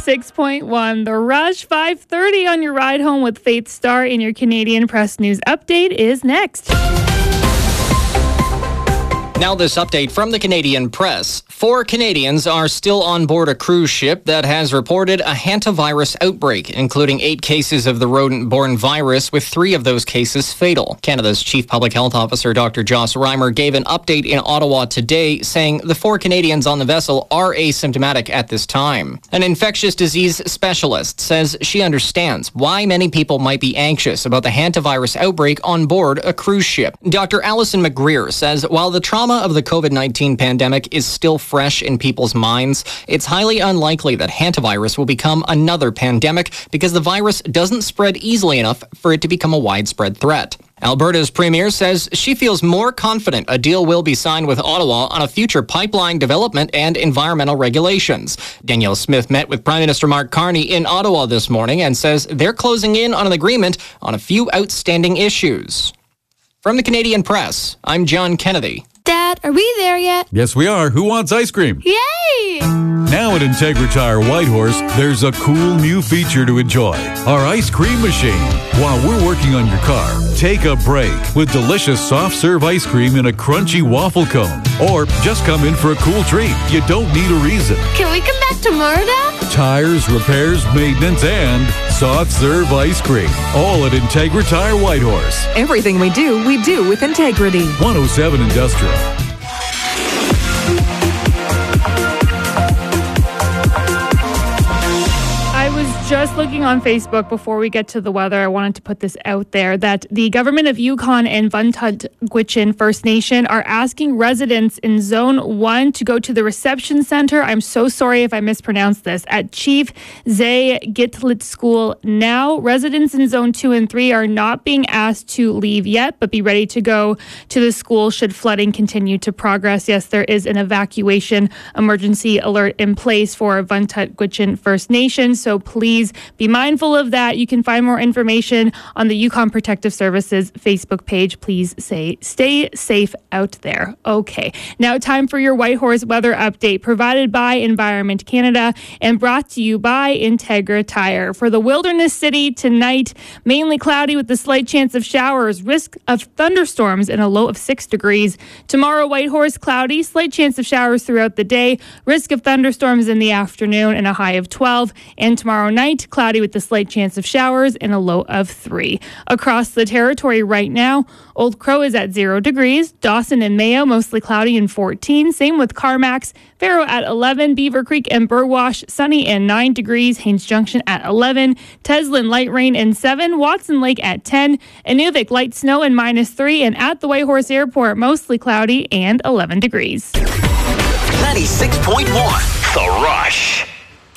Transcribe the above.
96.1 The Rush. 5:30 on your ride home with Faith Starr in your Canadian Press News Update is next. Now this update from the Canadian Press. 4 Canadians are still on board a cruise ship that has reported a hantavirus outbreak, including 8 cases of the rodent-borne virus, with 3 of those cases fatal. Canada's Chief Public Health Officer, Dr. Joss Reimer, gave an update in Ottawa today, saying the 4 Canadians on the vessel are asymptomatic at this time. An infectious disease specialist says she understands why many people might be anxious about the hantavirus outbreak on board a cruise ship. Dr. Alison McGreer says while the trauma of the COVID-19 pandemic is still fresh in people's minds, it's highly unlikely that hantavirus will become another pandemic because the virus doesn't spread easily enough for it to become a widespread threat. Alberta's premier says she feels more confident a deal will be signed with Ottawa on a future pipeline development and environmental regulations. Danielle Smith met with Prime Minister Mark Carney in Ottawa this morning and says they're closing in on an agreement on a few outstanding issues. From the Canadian Press, I'm John Kennedy. Dad, are we there yet? Yes, we are. Who wants ice cream? Yay! Now at Integra Tire Whitehorse, there's a cool new feature to enjoy. Our ice cream machine. While we're working on your car, take a break with delicious soft serve ice cream in a crunchy waffle cone. Or just come in for a cool treat. You don't need a reason. Can we come back tomorrow, Dad? Tires, repairs, maintenance, and soft serve ice cream. All at Integra Tire Whitehorse. Everything we do with integrity. 107 Industrial. Just looking on Facebook before we get to the weather, I wanted to put this out there that the government of Yukon and Vuntut Gwitchin First Nation are asking residents in Zone 1 to go to the reception center. I'm so sorry if I mispronounced this. At Chief Zay Gitlit School now. Residents in Zone 2 and 3 are not being asked to leave yet, but be ready to go to the school should flooding continue to progress. Yes, there is an evacuation emergency alert in place for Vuntut Gwitchin First Nation, so please be mindful of that. You can find more information on the Yukon Protective Services Facebook page. Please stay safe out there. Okay, now time for your Whitehorse weather update provided by Environment Canada and brought to you by Integra Tire. For the Wilderness City tonight, mainly cloudy with a slight chance of showers, risk of thunderstorms and a low of 6 degrees. Tomorrow, Whitehorse, cloudy, slight chance of showers throughout the day, risk of thunderstorms in the afternoon and a high of 12. And tomorrow night, cloudy with a slight chance of showers and a low of 3. Across the territory right now, Old Crow is at 0 degrees. Dawson and Mayo, mostly cloudy and 14. Same with Carmacks. Faro at 11. Beaver Creek and Burwash, sunny and 9 degrees. Haines Junction at 11. Teslin, light rain and 7. Watson Lake at 10. Inuvik, light snow and -3. And at the Whitehorse Airport, mostly cloudy and 11 degrees. 96.1 The Rush.